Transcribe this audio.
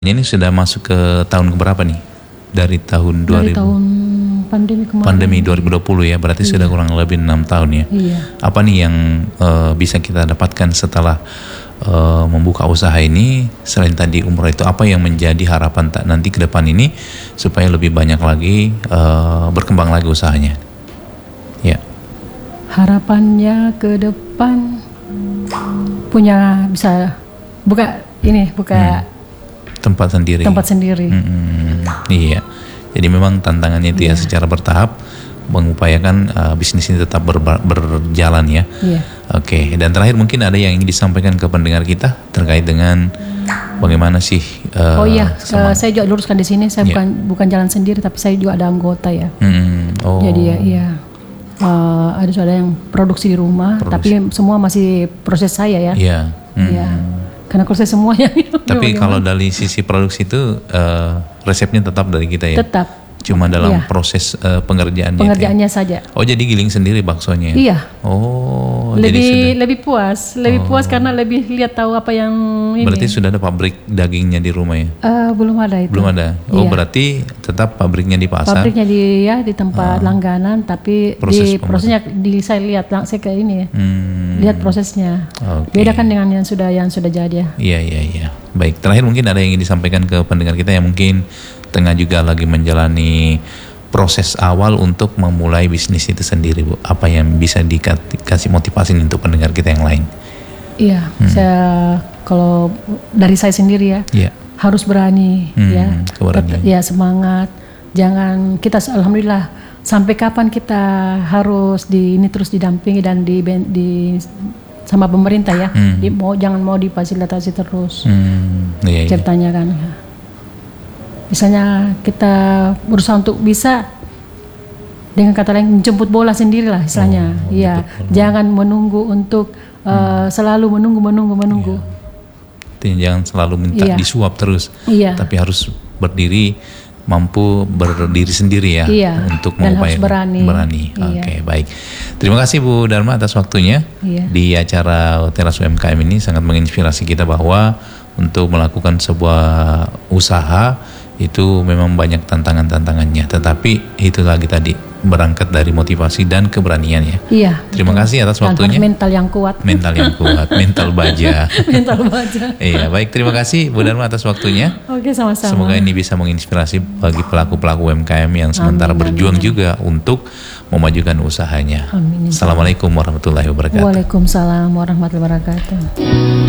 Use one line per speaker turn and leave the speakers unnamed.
Ini sudah masuk ke tahun keberapa nih? Dari tahun 2000.
Dari tahun pandemi kemarin.
Pandemi 2020 ya, berarti sudah kurang lebih 6 tahun ya.
Iya.
Apa nih yang bisa kita dapatkan setelah membuka usaha ini? Selain tadi umroh itu, apa yang menjadi harapan nanti ke depan ini supaya lebih banyak lagi berkembang lagi usahanya? Ya.
Harapannya ke depan punya bisa buka
tempat sendiri. Iya. Jadi memang tantangannya itu ya secara bertahap mengupayakan bisnis ini tetap berjalan ya.
Iya.
Oke. Dan terakhir mungkin ada yang ingin disampaikan ke pendengar kita terkait dengan bagaimana sih?
Saya juga luruskan di sini. Saya bukan jalan sendiri, tapi saya juga ada anggota ya. Jadi ada yang produksi di rumah, tapi semua masih proses saya ya.
Iya.
Iya. Karena kalau saya semuanya.
Tapi kalau dari sisi produksi itu resepnya tetap dari kita ya?
Tetap.
Cuma dalam proses pengerjaannya.
Pengerjaannya saja.
Oh, jadi giling sendiri baksonya?
Iya.
Oh,
lebih puas karena lebih lihat tahu apa yang ini.
Berarti sudah ada pabrik dagingnya di rumah ya?
Belum ada itu.
Belum ada. Oh, berarti tetap pabriknya di pasar.
Pabriknya di tempat langganan, tapi prosesnya saya lihat saya ke ini ya. Lihat prosesnya.
Okay.
Beda kan dengan yang sudah jadi ya.
Iya. Baik, terakhir mungkin ada yang ingin disampaikan ke pendengar kita yang mungkin tengah juga lagi menjalani proses awal untuk memulai bisnis itu sendiri, Bu. Apa yang bisa dikasih motivasi untuk pendengar kita yang lain?
Iya, kalau dari saya sendiri ya, harus berani ya semangat. Jangan kita alhamdulillah sampai kapan kita harus terus didampingi dan sama pemerintah ya. Jangan mau difasilitasi terus. Ceritanya kan. Misalnya kita berusaha untuk bisa dengan kata lain menjemput bola sendiri lah istilahnya. Jangan menunggu untuk selalu menunggu.
Jangan selalu minta disuap terus. Tapi harus mampu berdiri sendiri ya untuk mengupayakan berani. Oke, baik. Terima kasih Bu Dharma atas waktunya di acara Teras UMKM ini, sangat menginspirasi kita bahwa untuk melakukan sebuah usaha itu memang banyak tantangannya, tetapi itu lagi tadi berangkat dari motivasi dan keberanian ya. Iya. Terima kasih atas waktunya.
Mental yang kuat,
mental baja.
Mental baja.
Iya, baik, terima kasih Bu Dharma atas waktunya.
Oke, sama-sama.
Semoga ini bisa menginspirasi bagi pelaku-pelaku UMKM yang sementara berjuang juga untuk memajukan usahanya.
Amin.
Assalamualaikum warahmatullahi wabarakatuh.
Waalaikumsalam warahmatullahi wabarakatuh.